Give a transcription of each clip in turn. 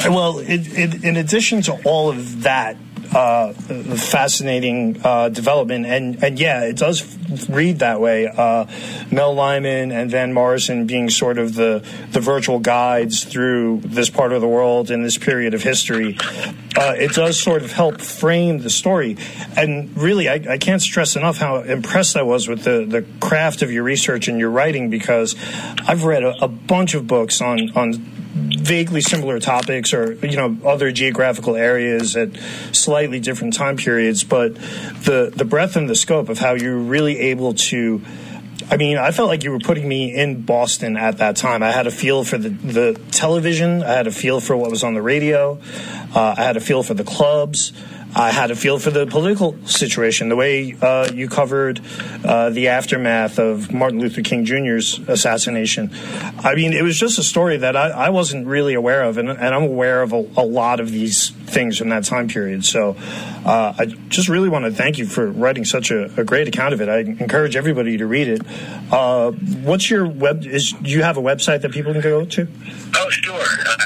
Well, in addition to all of that fascinating development, and yeah, it does read that way. Mel Lyman and Van Morrison being sort of the virtual guides through this part of the world in this period of history. It does sort of help frame the story. And really, I can't stress enough how impressed I was with the craft of your research and your writing, because I've read a bunch of books on vaguely similar topics, or other geographical areas at slightly different time periods, but the breadth and the scope of how you're really able to, I felt like you were putting me in Boston at that time. I had a feel for the television, I had a feel for what was on the radio, I had a feel for the clubs, I had a feel for the political situation, the way you covered the aftermath of Martin Luther King Jr.'s assassination. It was just a story that I wasn't really aware of, and I'm aware of a lot of these things from that time period. So I just really want to thank you for writing such a great account of it. I encourage everybody to read it. What's your do you have a website that people can go to? Oh, sure.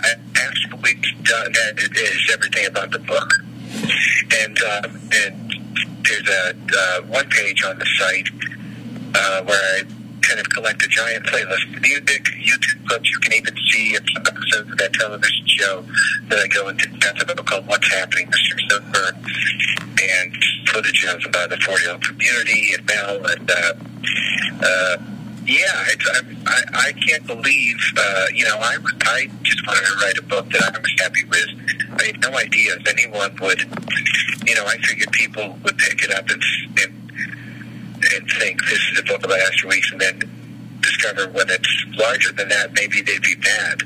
It is everything about the book. And there's a one page on the site where I kind of collect a giant playlist of music, YouTube clips. You can even see episodes of that television show that I go into depth about, called What's Happening, Mr. Silver, and footage of the Fort Hill community and Mel. And I can't believe, I just wanted to write a book that I was happy with. I had no idea if anyone would, I figured people would pick it up and think this is a book about asteroids, and then discover when it's larger than that, maybe they'd be mad.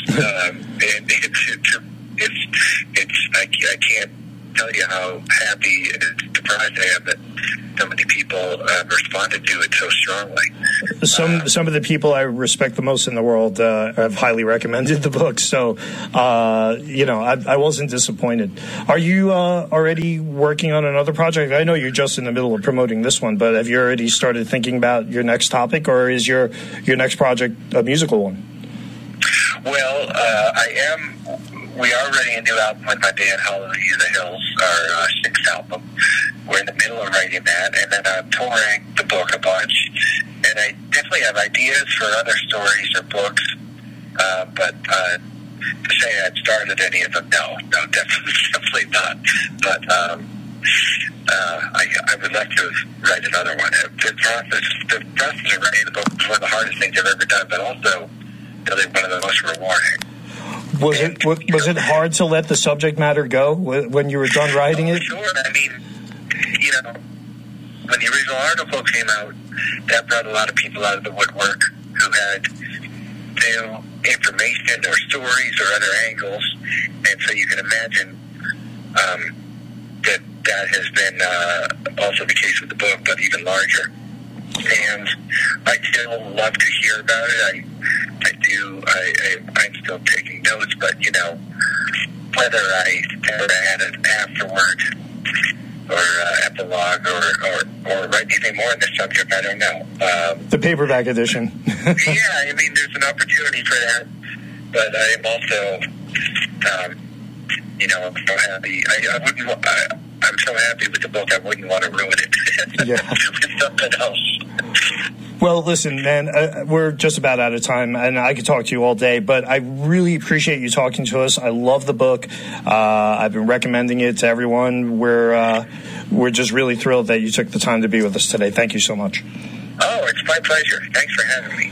I can't tell you how happy and surprised I am that so many people responded to it so strongly. Some of the people I respect the most in the world have highly recommended the book, so I wasn't disappointed. Are you already working on another project? I know you're just in the middle of promoting this one, but have you already started thinking about your next topic, or is your next project a musical one? Well, I am. We are writing a new album with my band, Hallelujah the Hills, our sixth album. We're in the middle of writing that, and then I'm touring the book a bunch. And I definitely have ideas for other stories or books, but to say I've started any of them, no, definitely not. But I would like to write another one. The process of writing the book was one of the hardest things I've ever done, but also really one of the most rewarding. Was it hard to let the subject matter go when you were done writing it? Sure. When the original article came out, that brought a lot of people out of the woodwork who had new information or stories or other angles. And so you can imagine that has been also the case with the book, but even larger. And I still love to hear about it. I'm still taking notes, but whether I ever add an afterword or epilogue or write anything more on this subject, I don't know. The paperback edition. Yeah, there's an opportunity for that, but I am also, I'm so happy. I'm so happy with the book, I wouldn't want to ruin it with something else. Well, listen, man, we're just about out of time, and I could talk to you all day, but I really appreciate you talking to us. I love the book. I've been recommending it to everyone. We're just really thrilled that you took the time to be with us today. Thank you so much. Oh, it's my pleasure. Thanks for having me.